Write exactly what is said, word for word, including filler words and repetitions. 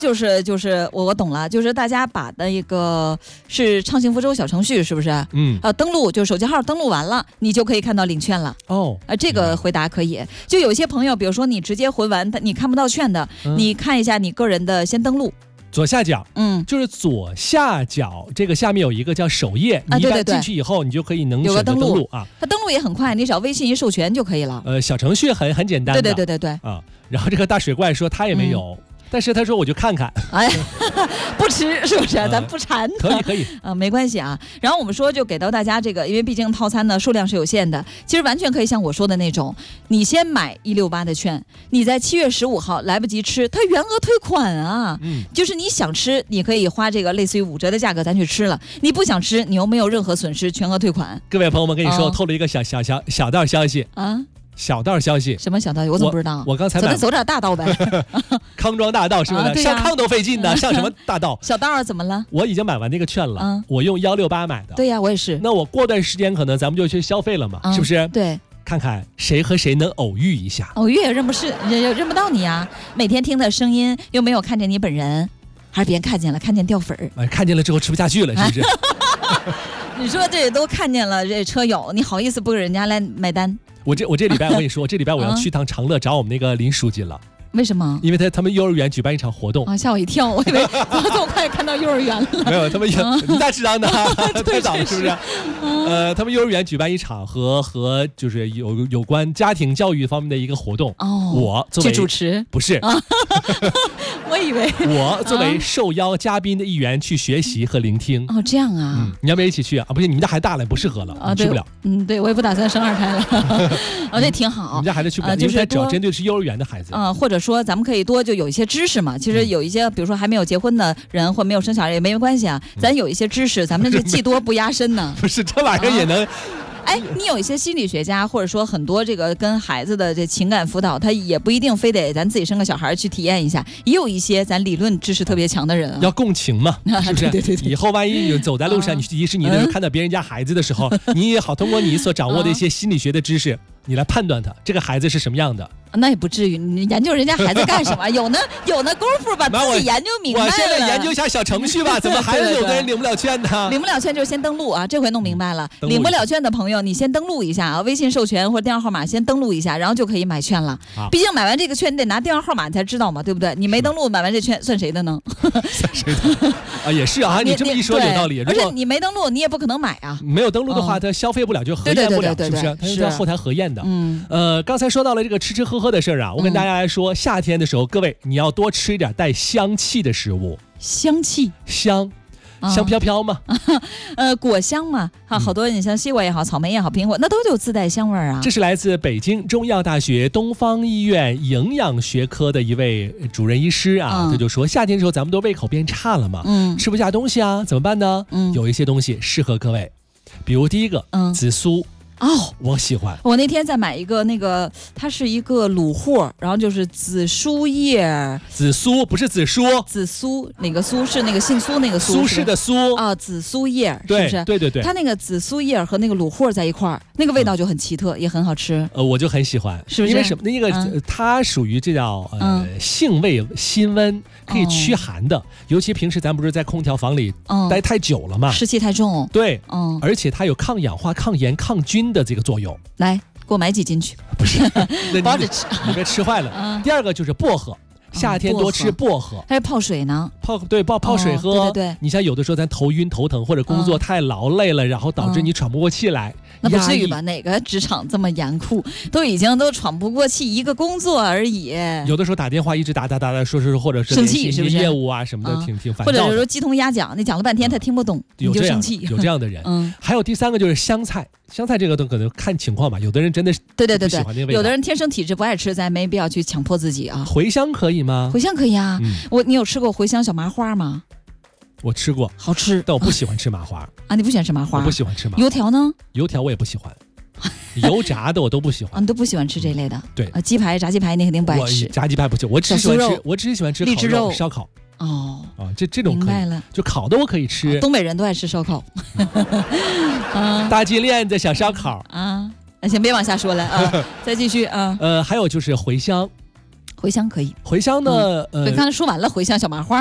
就是就是我我懂了，就是大家把那个是畅行福州小程序是不是？嗯，呃，登录就手机号登录完了，你就可以看到领券了。哦，呃，这个回答可以。就有些朋友，比如说你直接回完，你看不到券的，嗯、你看一下你个人的先登录。 左下角，嗯，就是左下角这个下面有一个叫首页，你一旦进去以后，你就可以能选择登录啊。 它登录也很快，你只要微信一授权就可以了。 呃，小程序很很简单的。 对对对对对。 啊，然后这个大水怪说他也没有。嗯，但是他说我就看看，哎， 不吃是不是？咱不馋、 呃。可以可以， 啊、呃，没关系啊。然后我们说就给到大家这个，因为毕竟套餐呢数量是有限的，其实完全可以像我说的那种，你先买一六八的券，你在七月十五号来不及吃，它原额退款啊。嗯，就是你想吃，你可以花这个类似于五折的价格咱去吃了，你不想吃，你又没有任何损失，全额退款。 各位朋友们，跟你说，哦、透露一个小小小小道消息啊。小道消息， 什么小道？我怎么不知道？ 我, 我刚才走走点大道呗， 康庄大道是不是？啊啊、上康都费劲的，上什么大道？ 小道啊，怎么了？ 我已经买完那个券了，嗯、我用幺六八买的。 对呀、啊，我也是。 那我过段时间可能咱们就去消费了嘛，嗯、是不是？ 对， 看看谁和谁能偶遇一下。 偶遇也认不是，认认不到你啊！每天听的声音又没有看见你本人，还是别人看见了，看见掉粉儿。 哎，看见了之后吃不下去了，是不是？ 你说这都看见了，这车友，你好意思不给人家来买单？ 我这我这礼拜我跟你说，这礼拜我要去趟长乐找我们那个林书记了。 为什么？ 因为他他们幼儿园举办一场活动啊，吓我一跳，我以为我这么快看到幼儿园了。 没有，他们有、嗯、你咋知道呢？太早了是不是？嗯、呃，他们幼儿园举办一场和和就是有有关家庭教育方面的一个活动。哦，我作为去主持不是。啊、 我以为我作为受邀嘉宾的一员去学习和聆听。 哦，这样啊？ 嗯，你要不要一起去啊？不是，你们家孩子大了，不适合了，啊、去不了。 嗯，对，我也不打算生二胎了。哦，这挺好。 你们家孩子去不了，呃、就是因为他只要针对的是幼儿园的孩子。 啊、呃，或者说咱们可以多就有一些知识嘛。其实有一些，比如说还没有结婚的人或没有生小孩也没关系啊。咱有一些知识，咱们这技多不压身呢。 不是，这玩意儿也能。 哎，你有一些心理学家，或者说很多这个跟孩子的这情感辅导，他也不一定非得咱自己生个小孩去体验一下，也有一些咱理论知识特别强的人、啊、 要共情嘛，是不是？ 对对对。 以后万一有走在路上，你去迪士尼的时候看到别人家孩子的时候，你也好通过你所掌握的一些心理学的知识，你来判断他这个孩子是什么样的。 那也不至于，你研究人家孩子干什么？有那有那功夫把自己研究明白了。 我现在研究一下小程序吧，怎么还是有的人领不了券呢？ 领不了券就是先登录啊，这回弄明白了。领不了券的朋友，你先登录一下啊，微信授权或者电话号码先登录一下，然后就可以买券了。毕竟买完这个券，你得拿电话号码你才知道嘛，对不对？你没登录买完这券算谁的呢？ 算谁的啊？也是啊，你这么一说有道理。 而且你没登录，你也不可能买啊。 没有登录的话，他消费不了，就核验不了，是不是？他是在后台核验的。嗯，呃，刚才说到了这个吃吃喝喝的事儿啊，我跟大家。大家来说，夏天的时候，各位你要多吃一点带香气的食物。 香气， 香，香飘飘嘛。 啊、呃，果香嘛，哈、啊，好多你像西瓜也好，草莓也好，苹果那都有自带香味儿啊。 这是来自北京中医药大学东方医院营养学科的一位主任医师啊，他、嗯、就说，夏天的时候咱们都胃口变差了嘛，嗯，吃不下东西啊，怎么办呢？嗯，有一些东西适合各位，比如第一个，嗯，紫苏。哦，我喜欢。 我那天在买一个那个，它是一个卤货，然后就是紫苏叶。 紫苏不是紫苏， 紫苏哪个苏是那个姓苏那个苏？ 苏轼的苏啊，紫苏叶是不是？ 对对对。 它那个紫苏叶和那个卤货在一块儿，那个味道就很奇特，嗯、也很好吃。 呃，我就很喜欢， 是不是？ 因为什么？那个、嗯、它属于这叫呃、嗯、性味辛温，可以驱寒的。哦、尤其平时咱不是在空调房里待太久了嘛， 湿气太重。 对，嗯，而且它有抗氧化、抗炎、抗菌的这个作用。 来，给我买几斤去。 不是， 包着吃， 你别吃坏了。嗯、第二个就是薄荷。夏天多吃薄荷， 还有泡水呢， 泡对泡泡水喝。 哦、对, 对对， 你像有的时候咱头晕头疼或者工作太劳累了，嗯、然后导致你喘不过气来。嗯、 那不至于吧？哪个职场这么严酷？都已经都喘不过气，一个工作而已。 有的时候打电话一直打打打打，说说或者是生气是不是？ 业务啊什么的，嗯、挺挺烦躁的。 或者是说鸡同鸭讲，你讲了半天他听不懂，嗯、你就生气。 有这样的人。嗯。还有第三个就是香菜，香菜这个都可能看情况吧。有的人真的是对对对对， 喜欢那个味道。 有的人天生体质不爱吃，咱没必要去强迫自己啊。 茴香可以吗？ 茴香可以啊。嗯、我你有吃过茴香小麻花吗？ 我吃过， 好吃， 但我不喜欢吃麻花啊！你不喜欢吃麻花？ 我不喜欢吃麻花。 油条呢？ 油条我也不喜欢，油炸的我都不喜欢。 啊，你都不喜欢吃这类的？ 对啊，鸡排、炸鸡排你肯定不爱吃。 炸鸡排不行，我只喜欢吃，我只喜欢吃荔枝肉、 烧烤。 哦啊，这这种可以， 明白了， 就烤的我可以吃。 东北人都爱吃烧烤， 啊，大金链子、小烧烤啊。那先别往下说了啊，再继续啊。 呃，还有就是茴香。 茴香可以， 茴香呢， 嗯、呃，对，刚才说完了茴香、小麻花。